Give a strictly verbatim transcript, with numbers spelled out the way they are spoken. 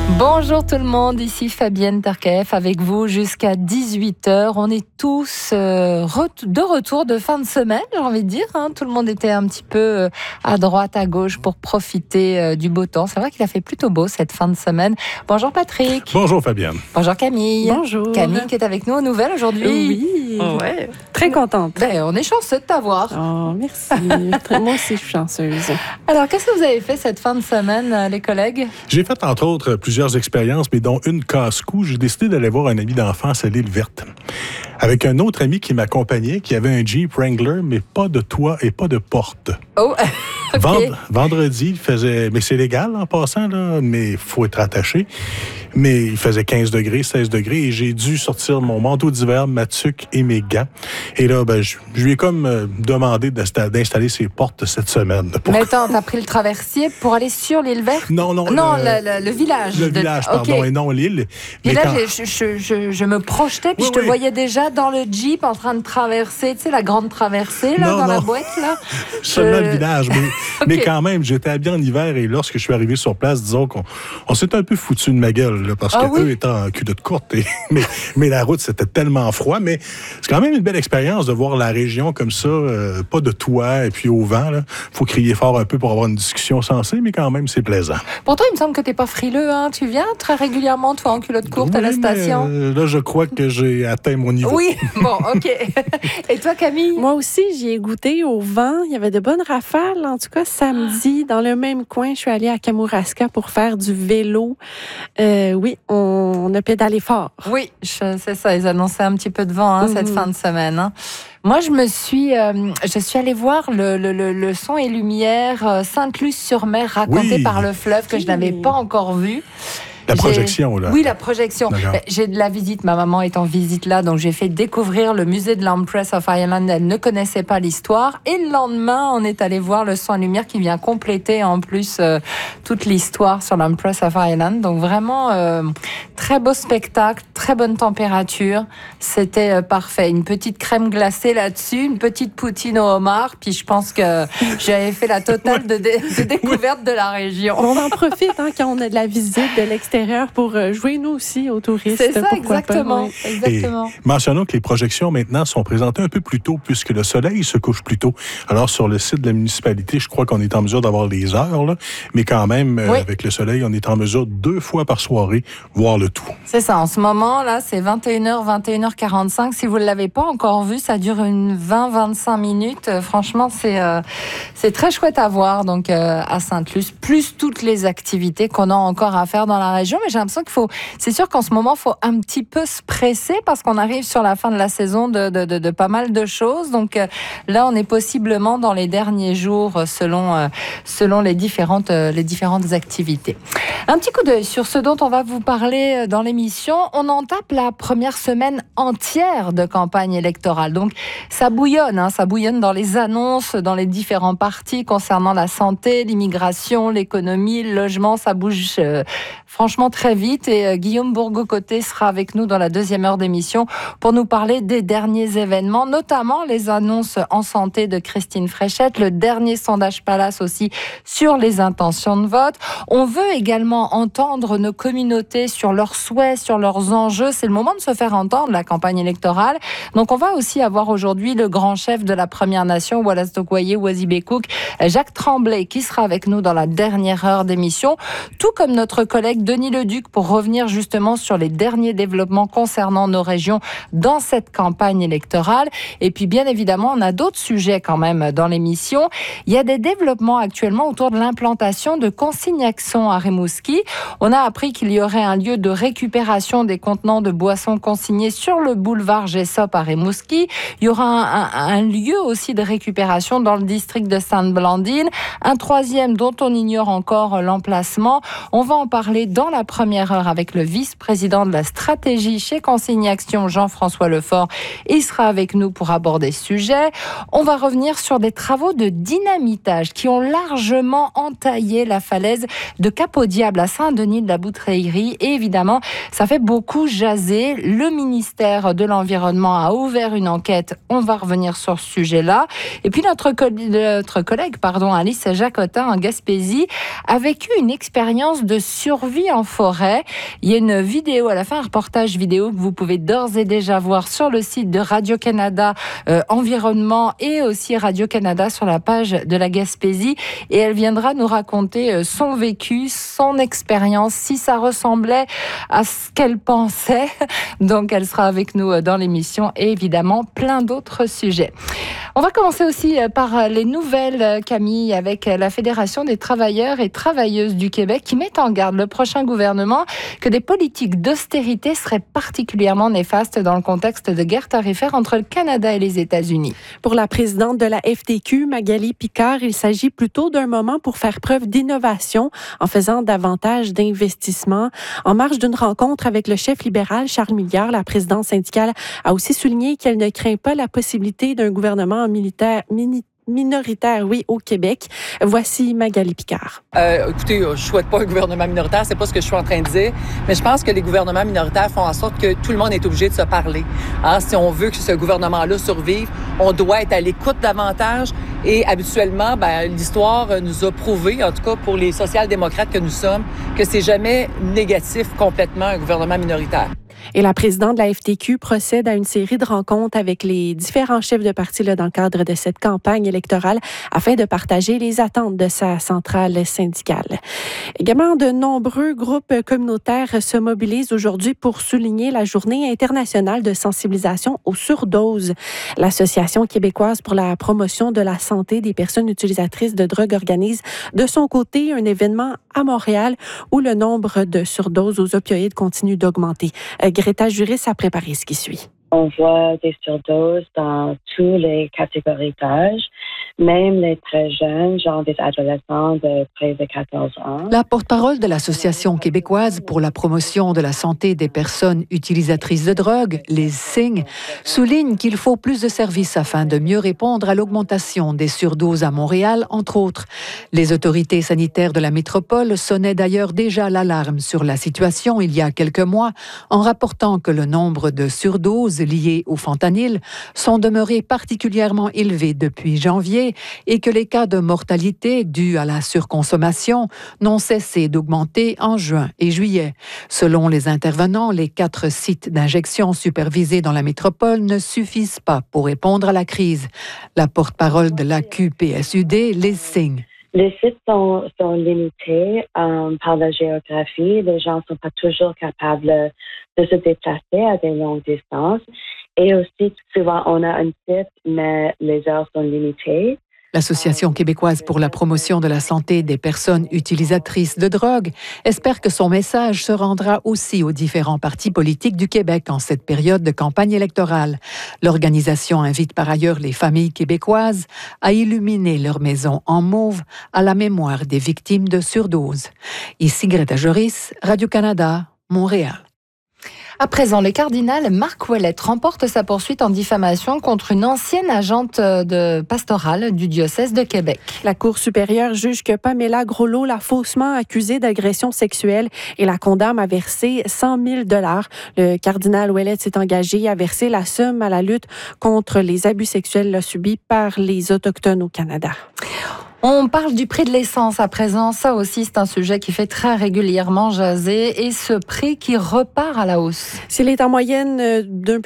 Bonjour tout le monde, ici Fabienne Tarkef avec vous jusqu'à dix-huit heures. On est tous euh, re- de retour de fin de semaine, j'ai envie de dire. Hein. Tout le monde était un petit peu euh, à droite, à gauche pour profiter euh, du beau temps. C'est vrai qu'il a fait plutôt beau cette fin de semaine. Bonjour Patrick. Bonjour Fabienne. Bonjour Camille. Bonjour. Camille qui est avec nous aux nouvelles aujourd'hui. Oui, oh ouais. Très contente. Ben, on est chanceux de t'avoir. Oh, merci. Moi aussi, je suis chanceuse. Alors, qu'est-ce que vous avez fait cette fin de semaine, les collègues? J'ai fait entre autres plusieurs expériences, mais dont une casse-cou. J'ai décidé d'aller voir un ami d'enfance à l'île Verte. Avec un autre ami qui m'accompagnait, qui avait un Jeep Wrangler, mais pas de toit et pas de porte. Oh, OK. Vend- vendredi, il faisait... Mais c'est légal en passant, là, mais il faut être attaché. Mais il faisait quinze degrés, seize degrés, et j'ai dû sortir mon manteau d'hiver, ma tuque et mes gants. Et là, ben, je, je lui ai comme euh, demandé d'insta- d'installer ses portes cette semaine. Pour... Mais attends, t'as pris le traversier pour aller sur l'île Verte? Non, non. Non, le, le, le, le village. Le de... village, pardon, okay. et non l'île. Mais là, quand... je, je, je, je me projetais, puis oui, je te oui. voyais déjà dans le Jeep en train de traverser, tu sais, la grande traversée, là, non, dans non. la boîte, là. Seulement je... le village. Mais, okay. mais quand même, j'étais habillé en hiver et lorsque je suis arrivé sur place, disons qu'on on s'était un peu foutu de ma gueule, là, parce ah, qu'eux oui? étaient en culotte courte. Et, mais, mais la route, c'était tellement froid. Mais c'est quand même une belle expérience de voir la région comme ça, euh, pas de toit et puis au vent. Il faut crier fort un peu pour avoir une discussion sensée, mais quand même, c'est plaisant. Pour toi, il me semble que t'es pas frileux. Hein? Tu viens très régulièrement, toi, en culotte courte oui, à la station. Mais, euh, là, je crois que j'ai atteint mon niveau. Oui, bon, OK. Et toi, Camille? Moi aussi, j'y ai goûté au vent. Il y avait de bonnes rafales. En tout cas, samedi, dans le même coin, je suis allée à Kamouraska pour faire du vélo. Euh, oui, on, on a pédalé fort. Oui, je, c'est ça. Ils annonçaient un petit peu de vent hein, Mm-hmm. cette fin de semaine. Hein. Moi, je me suis, euh, je suis allée voir le, le, le, le son et lumière euh, Sainte-Luce-sur-Mer raconté oui. par le fleuve que je n'avais pas encore vu. La J'ai... projection, là. Oui, la projection. D'accord. J'ai de la visite. Ma maman est en visite là, donc j'ai fait découvrir le musée de l'Empress of Ireland. Elle ne connaissait pas l'histoire. Et le lendemain, on est allé voir le son et lumière qui vient compléter en plus euh, toute l'histoire sur l'Empress of Ireland. Donc vraiment, euh, très beau spectacle, très bonne température. C'était euh, parfait. Une petite crème glacée là-dessus, une petite poutine au homard. Puis je pense que j'avais fait la totale de, dé- de découverte de la région. On en profite hein, quand on a de la visite de l'extérieur pour jouer nous aussi aux touristes. C'est ça, exactement. Pas, oui. exactement. Et mentionnons que les projections maintenant sont présentées un peu plus tôt puisque le soleil se couche plus tôt. Alors sur le site de la municipalité, je crois qu'on est en mesure d'avoir les heures, là, mais quand même, oui. euh, avec le soleil, on est en mesure deux fois par soirée voir le tout. C'est ça. En ce moment, là, c'est vingt et une heures, vingt et une heures quarante-cinq. Si vous ne l'avez pas encore vu, ça dure une vingt à vingt-cinq minutes. Euh, franchement, c'est, euh, c'est très chouette à voir donc, euh, à Sainte-Luce, plus toutes les activités qu'on a encore à faire dans la région. Mais j'ai l'impression qu'il faut, c'est sûr qu'en ce moment, il faut un petit peu se presser parce qu'on arrive sur la fin de la saison de, de, de, de pas mal de choses. Donc euh, là, on est possiblement dans les derniers jours selon, euh, selon les, différentes, euh, les différentes activités. Un petit coup d'œil sur ce dont on va vous parler dans l'émission. On en tape la première semaine entière de campagne électorale. Donc ça bouillonne, hein, ça bouillonne dans les annonces, dans les différents partis concernant la santé, l'immigration, l'économie, le logement. Ça bouge euh, franchement très vite et euh, Guillaume Bourgocoté sera avec nous dans la deuxième heure d'émission pour nous parler des derniers événements, notamment les annonces en santé de Christine Fréchette, le dernier sondage Palace aussi sur les intentions de vote. On veut également entendre nos communautés sur leurs souhaits, sur leurs enjeux. C'est le moment de se faire entendre, la campagne électorale. Donc on va aussi avoir aujourd'hui le grand chef de la Première Nation, Wallace Dogoyer, Wazibé-Cook, Jacques Tremblay, qui sera avec nous dans la dernière heure d'émission, tout comme notre collègue Denis Leduc pour revenir justement sur les derniers développements concernant nos régions dans cette campagne électorale. Et puis bien évidemment, on a d'autres sujets quand même dans l'émission. Il y a des développements actuellement autour de l'implantation de Consignaction à Rimouski. On a appris qu'il y aurait un lieu de récupération des contenants de boissons consignés sur le boulevard Gessop à Rimouski. Il y aura un, un, un lieu aussi de récupération dans le district de Sainte-Blandine. Un troisième dont on ignore encore l'emplacement. On va en parler dans la première heure avec le vice-président de la stratégie chez Consignaction, Jean-François Lefort. Il sera avec nous pour aborder ce sujet. On va revenir sur des travaux de dynamitage qui ont largement entaillé la falaise de Cap-au-Diable à Saint-Denis de la Boutreillerie. Et évidemment, ça fait beaucoup jaser. Le ministère de l'Environnement a ouvert une enquête. On va revenir sur ce sujet-là. Et puis notre, co- notre collègue, pardon, Alice Jacotin en Gaspésie a vécu une expérience de survie en forêt. Il y a une vidéo à la fin, un reportage vidéo que vous pouvez d'ores et déjà voir sur le site de Radio-Canada euh, Environnement et aussi Radio-Canada sur la page de la Gaspésie. Et elle viendra nous raconter son vécu, son expérience, si ça ressemblait à ce qu'elle pensait. Donc, elle sera avec nous dans l'émission et évidemment plein d'autres sujets. On va commencer aussi par les nouvelles, Camille, avec la Fédération des travailleurs et travailleuses du Québec qui met en garde le prochain gouvernement que des politiques d'austérité seraient particulièrement néfastes dans le contexte de guerre tarifaire entre le Canada et les États-Unis. Pour la présidente de la F T Q, Magali Picard, il s'agit plutôt d'un moment pour faire preuve d'innovation en faisant davantage d'investissements. En marge d'une rencontre avec le chef libéral Charles Milliard, la présidente syndicale a aussi souligné qu'elle ne craint pas la possibilité d'un gouvernement militaire mini minoritaire, oui, au Québec. Voici Magali Picard. Euh, écoutez, je souhaite pas un gouvernement minoritaire, c'est pas ce que je suis en train de dire, mais je pense que les gouvernements minoritaires font en sorte que tout le monde est obligé de se parler. Hein, si on veut que ce gouvernement-là survive, on doit être à l'écoute davantage et habituellement, ben, l'histoire nous a prouvé, en tout cas pour les social-démocrates que nous sommes, que c'est jamais négatif complètement un gouvernement minoritaire. Et la présidente de la F T Q procède à une série de rencontres avec les différents chefs de parti là, dans le cadre de cette campagne électorale afin de partager les attentes de sa centrale syndicale. Également, de nombreux groupes communautaires se mobilisent aujourd'hui pour souligner la journée internationale de sensibilisation aux surdoses. L'Association québécoise pour la promotion de la santé des personnes utilisatrices de drogue organise de son côté un événement à Montréal où le nombre de surdoses aux opioïdes continue d'augmenter. Greta Juris a préparé ce qui suit. On voit des surdoses dans toutes les catégories d'âge, même les très jeunes, genre des adolescents de près de quatorze ans. La porte-parole de l'Association québécoise pour la promotion de la santé des personnes utilisatrices de drogue, les S I G, souligne qu'il faut plus de services afin de mieux répondre à l'augmentation des surdoses à Montréal, entre autres. Les autorités sanitaires de la métropole sonnaient d'ailleurs déjà l'alarme sur la situation il y a quelques mois en rapportant que le nombre de surdoses liées au fentanyl sont demeurés particulièrement élevés depuis janvier et que les cas de mortalité dus à la surconsommation n'ont cessé d'augmenter en juin et juillet. Selon les intervenants, les quatre sites d'injection supervisés dans la métropole ne suffisent pas pour répondre à la crise. La porte-parole de l'A Q P S U D les signe. Les sites sont, sont limités euh, par la géographie. Les gens ne sont pas toujours capables de se déplacer à des longues distances. Et aussi, souvent, on a un site, mais les heures sont limitées. L'Association québécoise pour la promotion de la santé des personnes utilisatrices de drogue espère que son message se rendra aussi aux différents partis politiques du Québec en cette période de campagne électorale. L'organisation invite par ailleurs les familles québécoises à illuminer leur maison en mauve à la mémoire des victimes de surdose. Ici Greta Juris, Radio-Canada, Montréal. À présent, le cardinal Marc Ouellette remporte sa poursuite en diffamation contre une ancienne agente de pastorale du diocèse de Québec. La Cour supérieure juge que Pamela Groslo l'a faussement accusée d'agression sexuelle et la condamne à verser cent mille dollars. Le cardinal Ouellette s'est engagé à verser la somme à la lutte contre les abus sexuels subis par les Autochtones au Canada. On parle du prix de l'essence à présent. Ça aussi, c'est un sujet qui fait très régulièrement jaser. Et ce prix qui repart à la hausse. S'il est en moyenne d'un